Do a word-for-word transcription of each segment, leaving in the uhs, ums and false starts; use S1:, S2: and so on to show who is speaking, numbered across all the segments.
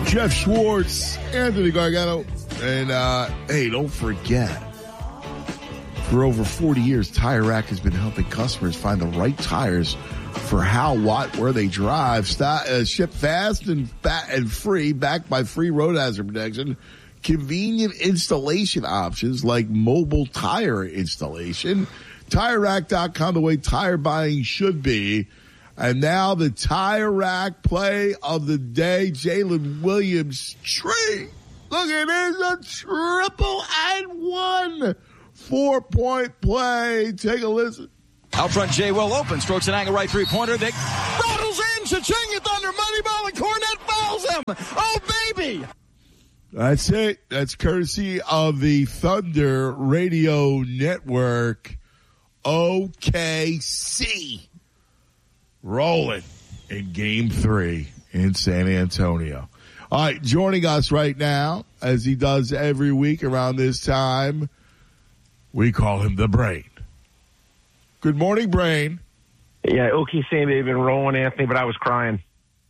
S1: Jeff Schwartz, Anthony Gargano, and uh, hey, don't forget, for over forty years, Tire Rack has been helping customers find the right tires for how, what, where they drive. Stop, uh, ship fast and fa- and free, backed by free road hazard protection. Convenient installation options like mobile tire installation. Tire Rack dot com, the way tire buying should be. And now the Tire Rack play of the day, Jalen Williams tree. Look at this, a triple and one. Four-point play. Take a listen.
S2: Out front, Jay Will open. Strokes an angle right three-pointer. They rattles in. Cha-ching, it's under money ball, and Cornette fouls him. Oh, baby.
S1: That's it. That's courtesy of the Thunder Radio Network. O K C. Rolling in game three in San Antonio. All right, joining us right now, as he does every week around this time, we call him the Brain. Good morning, Brain.
S3: Yeah, O K C, they've been rolling, Anthony, but I was crying.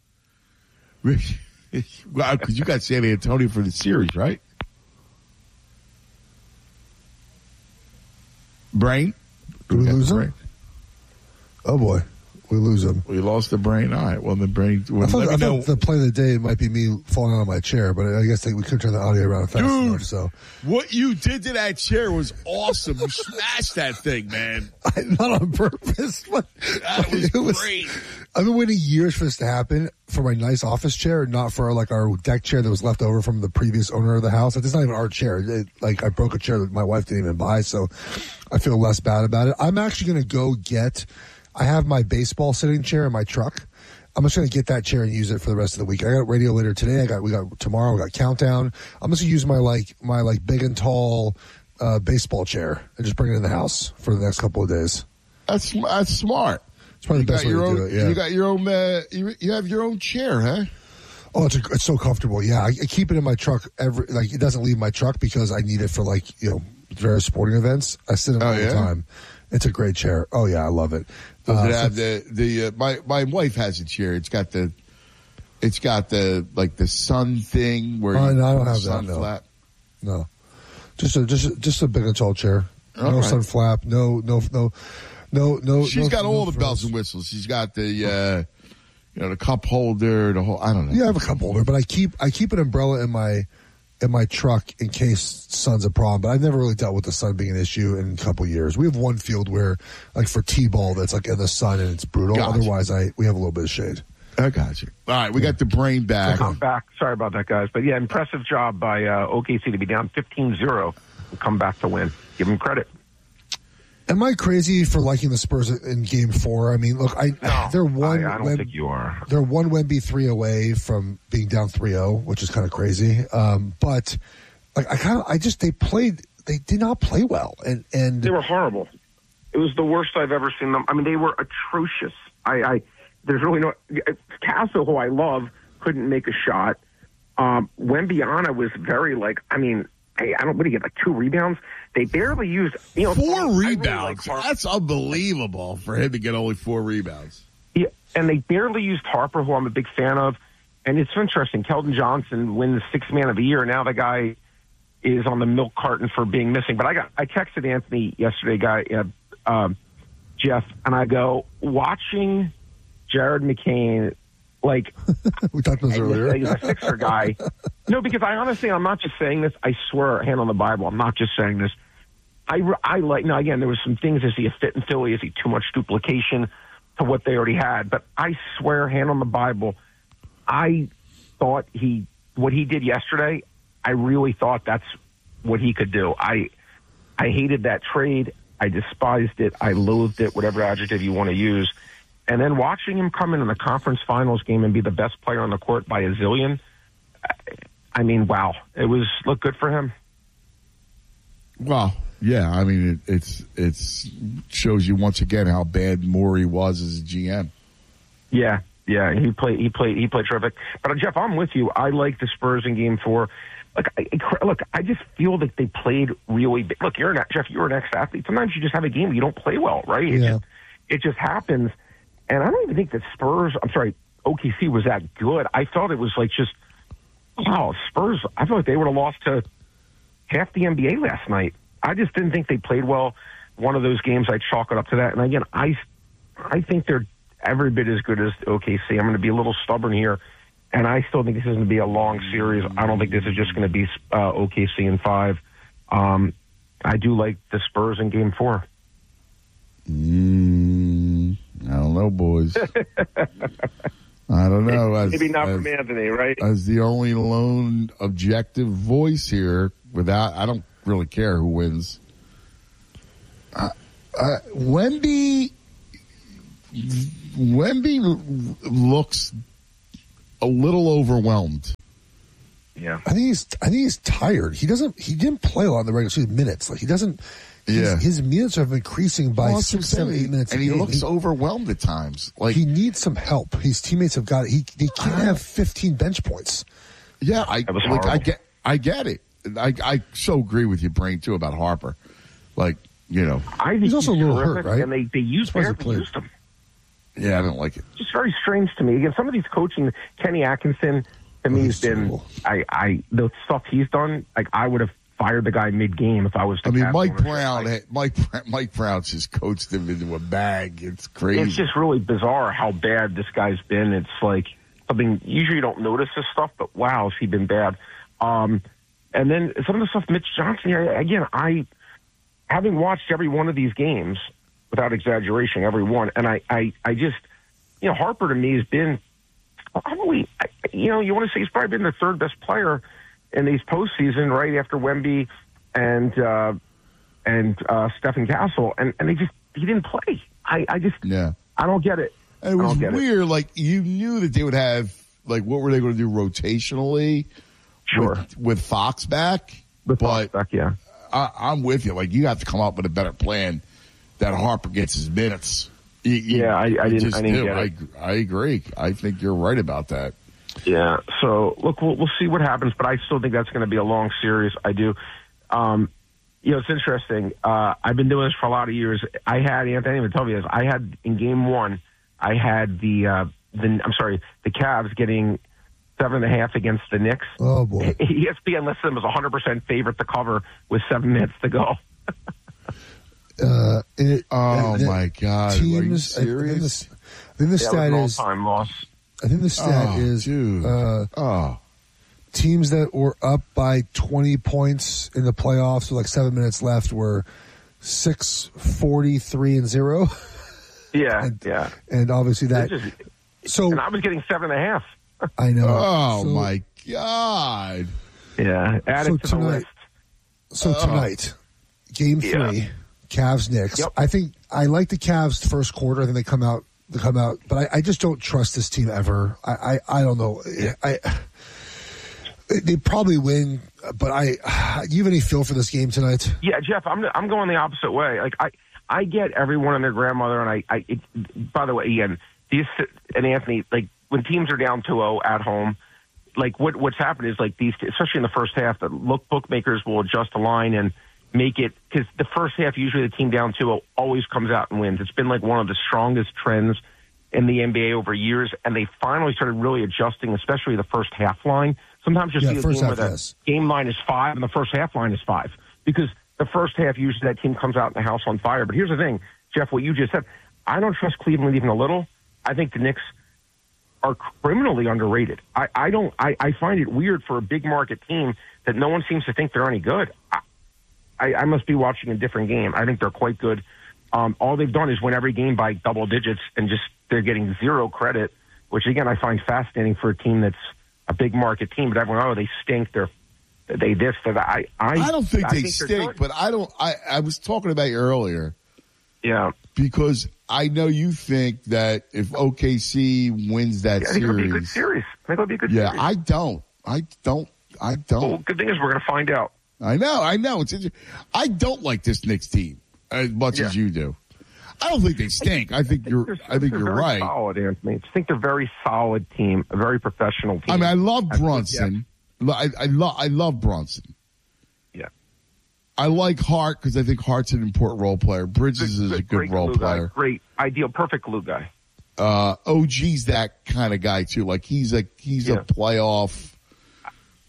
S1: Well, because you got San Antonio for the series, right? Brain?
S4: Did we lose him? Oh, boy. We lose him.
S1: We lost the Brain. All right. Well, the Brain. Well,
S4: I thought,
S1: let me
S4: I
S1: know.
S4: thought the play of the day might be me falling out of my chair, but I guess they, we couldn't turn the audio around fast
S1: Dude,
S4: enough. So
S1: what you did to that chair was awesome. You smashed that thing, man.
S4: I, not on purpose, but
S1: That was,
S4: it was
S1: great.
S4: I've been waiting years for this to happen for my nice office chair, not for like our deck chair that was left over from the previous owner of the house. Like, it's not even our chair. It, like I broke a chair that my wife didn't even buy, so I feel less bad about it. I'm actually going to go get. I have my baseball sitting chair in my truck. I'm just going to get that chair and use it for the rest of the week. I got radio later today. I got we got tomorrow. We got countdown. I'm just going to use my like my like big and tall uh, baseball chair and just bring it in the house for the next couple of days.
S1: That's that's smart.
S4: It's probably
S1: You
S4: the best
S1: got
S4: way
S1: your
S4: to
S1: own.
S4: do it. Yeah.
S1: You got your own. Uh, you, you have your own chair, huh?
S4: Oh, it's a, it's so comfortable. Yeah, I, I keep it in my truck every like it doesn't leave my truck because I need it for like you know various sporting events. I sit in it
S1: Oh,
S4: all
S1: yeah?
S4: the time. It's a great chair. Oh yeah, I love it.
S1: Does
S4: Uh,
S1: it have
S4: so-
S1: the the uh, my my wife has a chair. It's got the it's got the like the sun thing where
S4: Oh,
S1: you,
S4: no, I don't have
S1: sun
S4: that, no.
S1: flap.
S4: No, just a just a, just a big and tall chair.
S1: All
S4: no
S1: right.
S4: sun flap. No no no no no.
S1: She's
S4: no,
S1: got all
S4: no
S1: the bells
S4: frills.
S1: and whistles. She's got the uh, you know the cup holder, the whole. I don't know.
S4: Yeah, I have a cup holder, but I keep I keep an umbrella in my in my truck in case sun's a problem. But I've never really dealt with the sun being an issue in a couple years. We have one field where, like for T-ball, that's like in the sun and it's brutal.
S1: Gotcha.
S4: Otherwise, I we have a little bit of shade.
S1: I got you. All right, we got the Brain back.
S3: I'm back. Sorry about that, guys. But, yeah, impressive job by uh, O K C to be down fifteen zero and come back to win. Give them credit.
S4: Am I crazy for liking the Spurs in Game Four? I mean, look, I
S3: No,
S4: they're one.
S3: I, I don't
S4: Wem-
S3: think you are.
S4: They're one Wemby three away from being down three oh, which is kind of crazy. Um, but like, I kind of, I just they played. They did not play well, and and
S3: They were horrible. It was the worst I've ever seen them. I mean, they were atrocious. I, I there's really no Castle, who I love, couldn't make a shot. Um, Wembyana was very like. I mean, I, I don't. What do you get? Like two rebounds. They barely used. You know, I
S1: Four
S3: really
S1: rebounds.
S3: like Har-
S1: That's unbelievable for him to get only four rebounds.
S3: Yeah, and they barely used Harper, who I'm a big fan of. And it's interesting. Keldon Johnson wins Sixth Man of the Year. Now the guy is on the milk carton for being missing. But I got I texted Anthony yesterday, guy uh, um, Jeff, and I go watching Jared McCain. Like,
S4: we talked about this earlier.
S3: He's a Sixer guy. No, because I honestly, I'm not just saying this. I swear, hand on the Bible, I'm not just saying this. I, I like, now again, there was some things. Is he a fit in Philly? Is he too much duplication to what they already had? But I swear, hand on the Bible, I thought he, what he did yesterday, I really thought that's what he could do. I, I hated that trade. I despised it. I loathed it, whatever adjective you want to use. And then watching him come in in the conference finals game and be the best player on the court by a zillion, I mean, wow. It was, look good for him.
S1: Well, yeah, I mean, it, it's it's shows you once again how bad Morey was as a G M.
S3: Yeah, yeah, he played, he played, he played terrific. But uh, Jeff, I'm with you. I like the Spurs in Game Four. Look, I, I, look, I just feel that they played really big. Look, you're an Jeff, you're an ex-athlete. Sometimes you just have a game where you don't play well, right? It,
S4: Yeah.
S3: just, it just happens. And I don't even think that Spurs, I'm sorry, O K C was that good. I thought it was like just, wow, Spurs, I feel like they would have lost to half the N B A last night. I just didn't think they played well. One of those games, I chalk it up to that. And again, I, I think they're every bit as good as O K C. I'm going to be a little stubborn here, and I still think this is going to be a long series. I don't think this is just going to be uh, O K C in five. Um, I do like the Spurs in game four.
S1: Mm, I don't know, boys. I don't know. As,
S3: Maybe not
S1: as,
S3: from Anthony, right?
S1: As the only lone objective voice here, without, I don't really care who wins. Uh, uh, Wemby, Wemby looks a little overwhelmed.
S3: Yeah,
S4: I think he's. I think he's tired. He doesn't. He didn't play a lot in the regular season minutes. Like he doesn't.
S1: Yeah,
S4: his, his minutes are increasing by
S1: well,
S4: six, seven, eight minutes,
S1: and
S4: a
S1: he
S4: game.
S1: looks he, overwhelmed at times. Like
S4: he needs some help. His teammates have got it. He they can't have fifteen bench points.
S1: Yeah, I
S3: that was
S1: like.
S3: horrible.
S1: I get. I get it. I I so agree with you, Brain, too, about Harper. Like you know,
S3: I think
S4: he's also a little
S3: terrific,
S4: hurt, right?
S3: And they they used
S4: That's why he
S3: barely
S4: played.
S3: used him.
S1: yeah, I don't like it.
S3: It's just very strange to me. Again, some of these coaching, Kenny Atkinson, to me,
S4: Oh,
S3: has
S4: he's
S3: been,
S4: terrible.
S3: I, I, the stuff he's done, like, I would have fired the guy mid-game if I was the
S1: I mean,
S3: Cavs
S1: Mike
S3: ownership.
S1: Brown,
S3: Like,
S1: Mike Mike Brown just coached him into a bag. It's crazy.
S3: it's just really bizarre how bad this guy's been. It's like something, usually you don't notice this stuff, but wow, has he been bad. Um, and then some of the stuff, Mitch Johnson, I- again, I, having watched every one of these games, without exaggeration, every one, and I, I, I just, you know, Harper to me has been, probably, you know, you want to say he's probably been the third best player in these postseason, right after Wemby and uh, and uh, Stephen Castle, and and they just he didn't play. I, I just
S1: yeah.
S3: I don't get it.
S1: And it was
S3: I don't get
S1: weird. Like you knew that they would have like what were they going to do rotationally?
S3: Sure.
S1: With, with Fox back,
S3: With
S1: but
S3: Fox back, yeah.
S1: I, I'm with you. Like you have to come up with a better plan that Harper gets his minutes. You, you,
S3: Yeah, I- I
S1: you
S3: didn't-
S1: just
S3: I didn't
S1: do.
S3: get it.
S1: I, I agree. I think you're right about that.
S3: Yeah. So look, we'll, we'll see what happens, but I still think that's going to be a long series. I do. Um, you know, it's interesting. Uh, I've been doing this for a lot of years. I had Anthony even tell me this. I had in game one, I had the uh, the I'm sorry, the Cavs getting seven and a half against the Knicks.
S4: Oh boy!
S3: E S P N listed them as one hundred percent favorite to cover with seven minutes to go.
S4: Uh, it,
S1: Oh
S4: the
S1: my God!
S4: Teams,
S1: Are you
S4: I, I think
S1: serious?
S4: the, I think the
S3: That was
S4: stat
S3: an
S4: is.
S3: all-time loss.
S4: I think the stat
S1: Oh,
S4: is
S1: dude.
S4: uh,
S1: oh,
S4: teams that were up by twenty points in the playoffs with like seven minutes left were six, forty-three, and zero.
S3: Yeah,
S4: And-
S3: yeah.
S4: And obviously that.
S3: It's just-
S4: So
S3: and I was getting seven and a half.
S4: I know.
S1: oh
S4: So-
S1: my God!
S3: Yeah, add
S4: So
S3: it to
S4: tonight-
S3: the list.
S4: So
S1: Oh.
S4: tonight, game
S3: Yeah.
S4: three, Cavs Knicks.
S3: Yep.
S4: I think I like the Cavs first quarter. I think they come out. They come out, but I, I just don't trust this team ever. I I, I don't know. I. They probably win, but I. Do you have any feel for this game tonight?
S3: Yeah, Jeff, I'm I'm going the opposite way. Like I I get everyone and their grandmother, and I I. It, by the way, Ian, these and Anthony, like when teams are down two oh at home, like what what's happened is like these, especially in the first half, the look bookmakers will adjust the line and make it because the first half usually the team down two oh always comes out and wins. It's been like one of the strongest trends in the N B A over years, and they finally started really adjusting, especially the first half line. Sometimes you'll
S4: Yeah,
S3: see a
S4: first
S3: game
S4: half,
S3: where the
S4: yes.
S3: game line is five and the first half line is five because the first half usually that team comes out in the house on fire. But here's the thing, Jeff, what you just said, I don't trust Cleveland even a little. I think the Knicks are criminally underrated. I, I don't. I, I find it weird for a big market team that no one seems to think they're any good. I, I, I must be watching a different game. I think they're quite good. Um, all they've done is win every game by double digits, and just they're getting zero credit, which again I find fascinating for a team that's a big market team. But everyone, oh, they stink. They're they this. That I. I,
S1: I don't think
S3: I
S1: they
S3: think they're
S1: stink,
S3: good.
S1: but I don't. I I was talking about you earlier.
S3: Yeah,
S1: Because I know you think that if O K C wins that
S3: yeah I think it'll be a good
S1: series,
S3: series. I think it'll be a good
S1: yeah,
S3: series.
S1: I don't. I don't. I
S3: well,
S1: don't.
S3: good thing is we're going to find out.
S1: I know. I know. It's. inter- I don't like this Knicks team as much
S3: Yeah.
S1: as you do. I don't think they stink. I think you're.
S3: They're-
S1: I think
S3: they're
S1: you're
S3: very
S1: right.
S3: Solid, Anthony. I think they're a very solid team, a very professional team.
S1: I mean, I love
S3: That's-
S1: Brunson. Lo- I, I love. I love Brunson.
S3: Yeah.
S1: I like Hart because I think Hart's an important role player. Bridges is a good
S3: great
S1: role
S3: glue guy.
S1: player.
S3: Great, ideal, perfect glue guy.
S1: Uh, O G's that kind of guy too. Like he's a he's
S3: Yeah.
S1: a playoff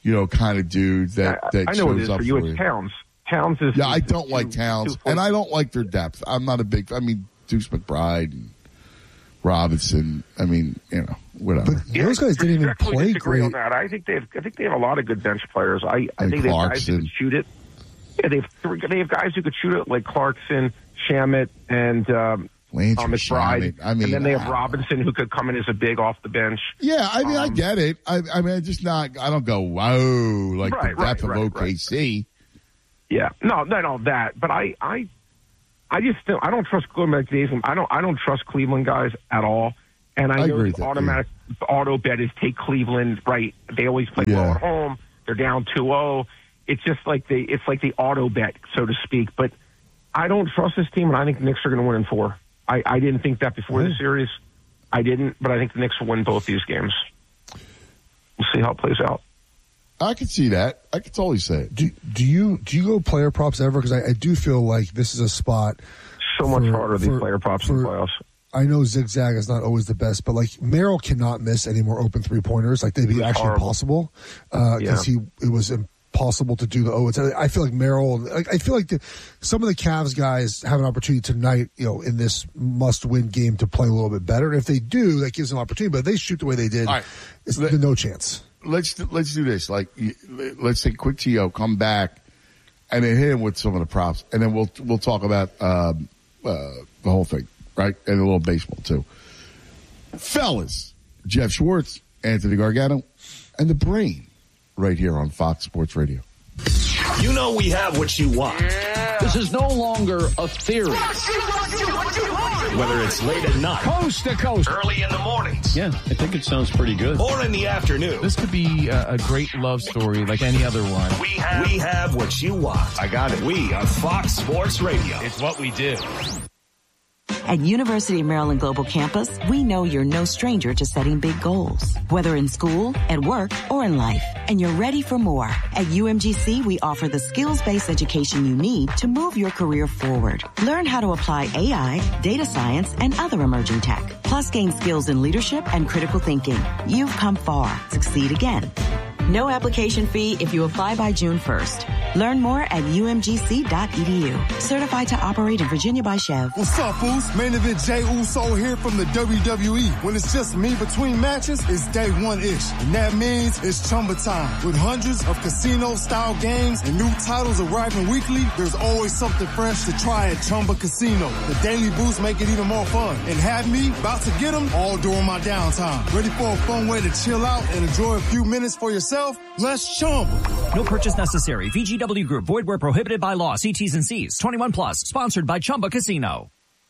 S1: you know, kind of dude that, that
S3: I, I know what it
S1: shows
S3: is
S1: up
S3: for you.
S1: for
S3: It's Towns. Towns is.
S1: Yeah, I
S3: is
S1: don't
S3: two,
S1: like Towns,
S3: two
S1: and I don't like their depth. I'm not a big. I mean, Deuce McBride and Robinson. I mean, you know, whatever.
S4: But those guys didn't even play
S3: disagree
S4: great.
S3: on that. I think they have. I think they have a lot of good bench players. I, I
S1: And
S3: think they have guys who
S1: Clarkson.
S3: can shoot it. Yeah, they have three, they have guys who could shoot it like Clarkson, Shamet, and um,
S1: Landry
S3: uh, McBride.
S1: Shamet. I mean,
S3: and then they have
S1: uh,
S3: Robinson who could come in as a big off the bench.
S1: Yeah, I mean, I
S3: Um,
S1: get it. I, I mean, I just not. I don't go whoa like
S3: Right,
S1: the depth
S3: right,
S1: of
S3: right,
S1: O K C.
S3: Yeah, no, no, no, that. But I, I, I just don't, I don't trust Cleveland. I don't, I don't trust Cleveland guys at all. And I,
S1: I
S3: know
S1: agree
S3: the
S1: with that,
S3: automatic auto bet is take Cleveland. Right? They always play
S1: Yeah.
S3: well at home. They're down two oh. It's just like the, it's like the auto bet, so to speak. But I don't trust this team, and I think the Knicks are going to win in four. I, I didn't think that before the series. I didn't, but I think the Knicks will win both these games. We'll see how it plays out.
S1: I can see that. I can totally say it.
S4: Do, do you do you go player props ever? Because I, I do feel like this is a spot.
S3: So much
S4: for-
S3: harder
S4: for-
S3: than player props in the
S4: for-
S3: playoffs.
S4: I know zigzag is not always the best, but like Merrill cannot miss any more open three pointers. Like they'd be
S3: It's
S4: actually
S3: horrible.
S4: impossible because
S3: Yeah.
S4: he it was impossible to do the oh. It's, I feel like Merrill. Like, I feel like the, some of the Cavs guys have an opportunity tonight, you know, in this must-win game to play a little bit better. And if they do, that gives them an opportunity. But if they shoot the way they did,
S1: All right.
S4: it's
S1: Let-
S4: no chance.
S1: Let's let's do this. Like, y- let's take a quick T O, come back, and then hit him with some of the props, and then we'll we'll talk about um, uh, the whole thing, right? And a little baseball too. Fellas, Jeff Schwartz, Anthony Gargano, and the Brain, right here on Fox Sports Radio.
S5: You know we have what you want.
S2: This is no longer a theory.
S5: Whether it's late at night,
S2: Coast to coast.
S5: early in the mornings,
S6: Yeah, I think it sounds pretty good.
S5: or in the afternoon,
S7: This could be a, a great love story like any other one.
S5: we have, we have what you want. I got it. We are Fox Sports Radio.
S6: It's what we do.
S8: At University of Maryland Global Campus, we know you're no stranger to setting big goals, whether in school, at work, or in life, and you're ready for more. At U M G C, we offer the skills-based education you need to move your career forward. Learn how to apply A I, data science, and other emerging tech, plus gain skills in leadership and critical thinking. You've come far. Succeed again. No application fee if you apply by June first. Learn more at U M G C dot E D U. Certified to operate in Virginia by Chev.
S9: What's up, fools? Main event Jay Uso here from the W W E. When it's just me between matches, it's day one-ish. And that means it's Chumba time. With hundreds of casino-style games and new titles arriving weekly, there's always something fresh to try at Chumba Casino. The daily boosts make it even more fun. And have me about to get them all during my downtime. Ready for a fun way to chill out and enjoy a few minutes for yourself? Let's Chumba.
S10: No purchase necessary. V G W Group. Void where prohibited by law. See T's and C's. twenty-one plus. Sponsored by Chumba Casino.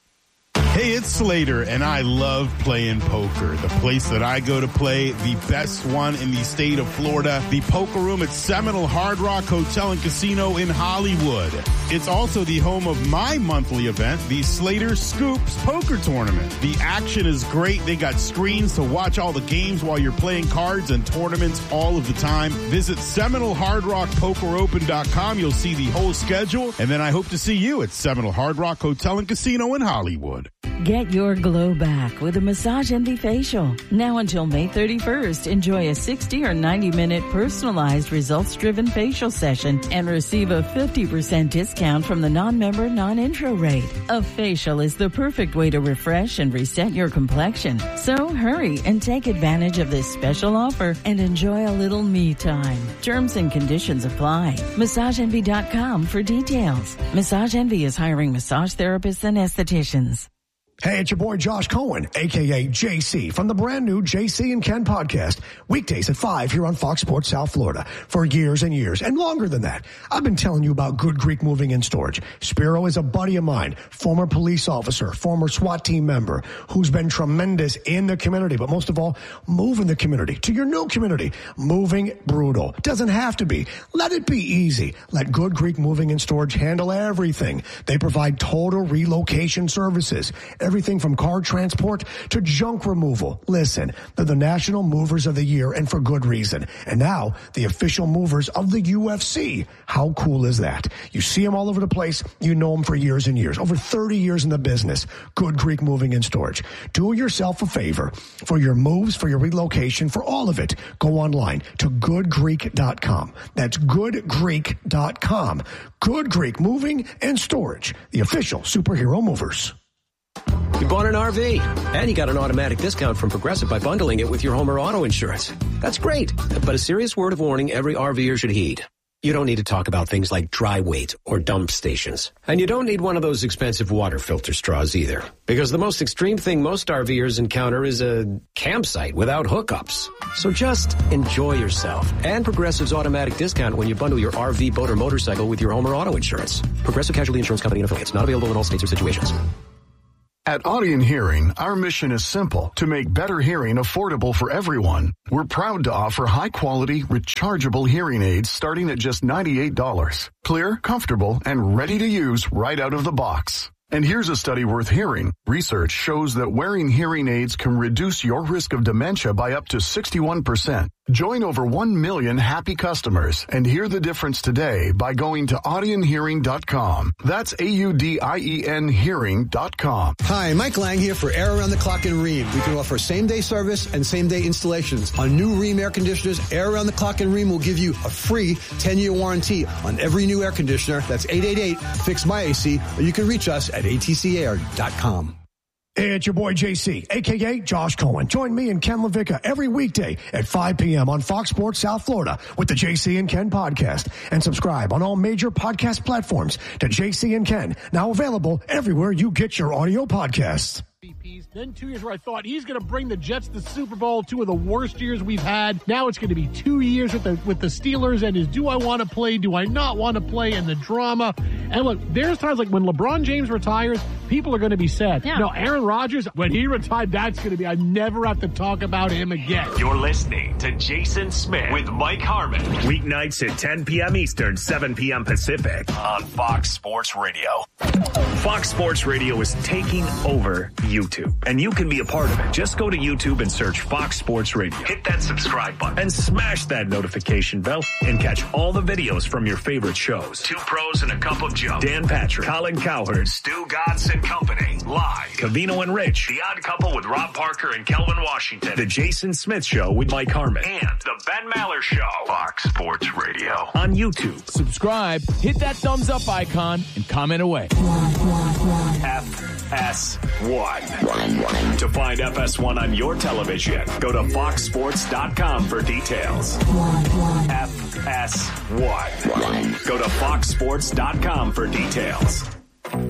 S11: Hey, it's Slater, and I love playing poker. The place that I go to play, the best one in the state of Florida, the Poker Room at Seminole Hard Rock Hotel and Casino in Hollywood. It's also the home of my monthly event, the Slater Scoops Poker Tournament. The action is great. They got screens to watch all the games while you're playing cards and tournaments all of the time. Visit Seminole Hard Rock Poker Open dot com. You'll see the whole schedule, and then I hope to see you at Seminole Hard Rock Hotel and Casino in Hollywood.
S12: Get your glow back with a Massage Envy facial. Now until May thirty-first, enjoy a sixty or ninety minute personalized results-driven facial session and receive a fifty percent discount from the non-member non-intro rate. A facial is the perfect way to refresh and reset your complexion. So hurry and take advantage of this special offer and enjoy a little me time. Terms and conditions apply. Massage Envy dot com for details. Massage Envy is hiring massage therapists and estheticians.
S13: Hey, it's your boy Josh Cohen, a k a. J C, from the brand new J C and Ken podcast, weekdays at five here on Fox Sports South Florida. For years and years, and longer than that, I've been telling you about Good Greek Moving and Storage. Spiro is a buddy of mine, former police officer, former SWAT team member, who's been tremendous in the community, but most of all, moving the community to your new community. Moving brutal. Doesn't have to be. Let it be easy. Let Good Greek Moving and Storage handle everything. They provide total relocation services. everything from car transport to junk removal. Listen, they're the National Movers of the Year, and for good reason. And now, the official movers of the U F C. How cool is that? You see them all over the place. You know them for years and years. Over thirty years in the business. Good Greek Moving and Storage. Do yourself a favor. For your moves, for your relocation, for all of it, go online to good greek dot com. That's good greek dot com. Good Greek Moving and Storage, the official superhero movers.
S14: You bought an R V, and you got an automatic discount from Progressive by bundling it with your home or auto insurance. That's great, but a serious word of warning every RVer should heed. You don't need to talk about things like dry weight or dump stations. And you don't need one of those expensive water filter straws either. Because the most extreme thing most RVers encounter is a campsite without hookups. So just enjoy yourself. And Progressive's automatic discount when you bundle your R V, boat, or motorcycle with your home or auto insurance. Progressive Casualty Insurance Company and affiliates. Not available in all states or situations.
S15: At Audion Hearing, our mission is simple, to make better hearing affordable for everyone. We're proud to offer high-quality, rechargeable hearing aids starting at just ninety-eight dollars. Clear, comfortable, and ready to use right out of the box. And here's a study worth hearing. Research shows that wearing hearing aids can reduce your risk of dementia by up to sixty-one percent. Join over one million happy customers and hear the difference today by going to audion hearing dot com. That's A U D I E N hearing dot com.
S16: Hi, Mike Lang here for Air Around the Clock in Rheem. We can offer same-day service and same-day installations. On new Rheem air conditioners, Air Around the Clock in Rheem will give you a free ten-year warranty on every new air conditioner. That's eight eight eight, fix my A C, or you can reach us at A T C air dot com.
S13: Hey, it's your boy J C, a k a. Josh Cohen. Join me and Ken LaVicka every weekday at five p.m. on Fox Sports South Florida with the J C and Ken podcast. And subscribe on all major podcast platforms to J C and Ken, now available everywhere you get your audio podcasts.
S17: Then two years where I thought he's going to bring the Jets to the Super Bowl, two of the worst years we've had. Now it's going to be two years with the with the Steelers and his do I want to play, do I not want to play, and the drama. And look, there's times like when LeBron James retires, people are going to be sad. Yeah. No, Aaron Rodgers, when he retired, that's going to be, I never have to talk about him again.
S5: You're listening to Jason Smith with Mike Harmon. Weeknights at ten p.m. Eastern, seven p.m. Pacific on Fox Sports Radio. Fox Sports Radio is taking over YouTube, and you can be a part of it. Just go to YouTube and search Fox Sports Radio. Hit that subscribe button and smash that notification bell and catch all the videos from your favorite shows. Two Pros and a Cup of Joe. Dan Patrick, Colin Cowherd, Stu Godson Company, live. Covino and Rich, The Odd Couple with Rob Parker and Kelvin Washington. The Jason Smith Show with Mike Harmon. And The Ben Maller Show. Fox Sports Radio on YouTube.
S7: Subscribe, hit that thumbs up icon, and comment away.
S5: F S one. To find F S one on your television, go to fox sports dot com for details. F S one. Go to fox sports dot com for details.